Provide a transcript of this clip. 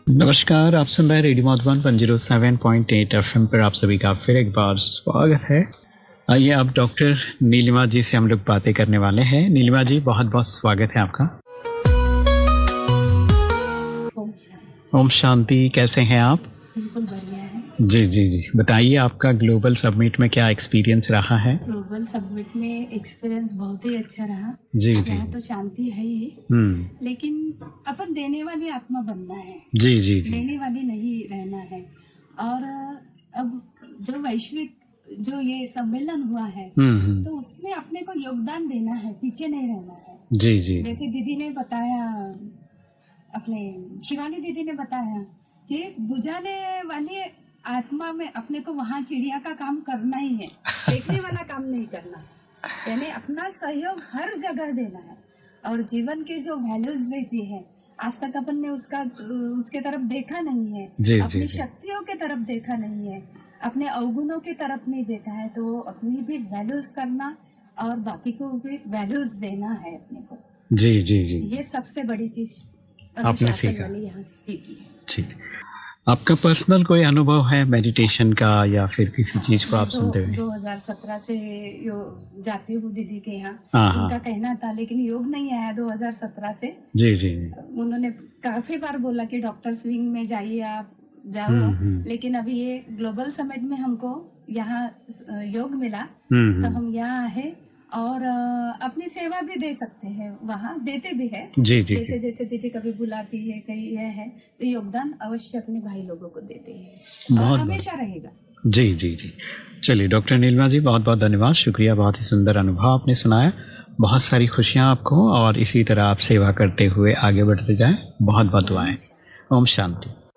नमस्कार, आप सुन रहे हैं रेडियो मधुबन 107.8 एफएम पर। आप सभी का फिर एक बार स्वागत है। आइए अब डॉक्टर नीलिमा जी से हम लोग बातें करने वाले हैं। नीलिमा जी, बहुत बहुत स्वागत है आपका। ओम शांति। कैसे हैं आप? बिल्कुल बढ़िया है। जी जी जी, बताइए आपका ग्लोबल समिट में क्या एक्सपीरियंस रहा है? ग्लोबल समिट में एक्सपीरियंस बहुत ही अच्छा रहा। जी जी। यहाँ तो शांति है ही, लेकिन अपन देने वाली आत्मा बनना है। जी जी जी। लेने वाली नहीं रहना है। और अब जो वैश्विक जो ये सम्मेलन हुआ है, तो उसमें अपने को योगदान देना है, पीछे नहीं रहना है। जी जी। जैसे दीदी ने बताया, अपने शिवानी दीदी ने बताया कि बुझाने वाली आत्मा में अपने को वहाँ चिड़िया का काम करना ही है, देखने वाला काम नहीं करना। यानी अपना सहयोग हर जगह देना है। और जीवन के जो वैल्यूज रहती है, आज तक अपन ने उसके तरफ देखा नहीं है। जी, अपनी जी। शक्तियों के तरफ देखा नहीं है, अपने अवगुणों के तरफ नहीं देखा है। तो अपनी भी वैल्यूज करना और बाकी को भी वैल्यूज देना है अपने को। जी जी जी। ये सबसे बड़ी चीज आपने सीखा। यहाँ सीखी है। ठीक। आपका पर्सनल कोई अनुभव है मेडिटेशन का या फिर किसी चीज को आप सुनते हुए? 2017 से जाती हूँ दीदी के यहाँ। हाँ, हाँ। उनका कहना था, लेकिन योग नहीं आया 2017 से। जी जी। उन्होंने काफी बार बोला कि डॉक्टर स्विंग में जाइए, आप जाओ। लेकिन अभी ये ग्लोबल समिट में हमको यहाँ योग मिला, तो हम यहाँ आए और अपनी सेवा भी दे सकते हैं, वहाँ देते भी है। जी जी। जैसे जैसे दीदी कभी बुलाती है, कहीं यह है, तो योगदान अवश्य अपने भाई लोगों को देते हैं और हमेशा रहेगा। जी जी जी। चलिए डॉक्टर नीलिमा जी, बहुत बहुत धन्यवाद, शुक्रिया। बहुत ही सुंदर अनुभव आपने सुनाया। बहुत सारी खुशियाँ आपको और इसी तरह आप सेवा करते हुए आगे बढ़ते जाएं। बहुत बहुत दुआएं। ओम शांति।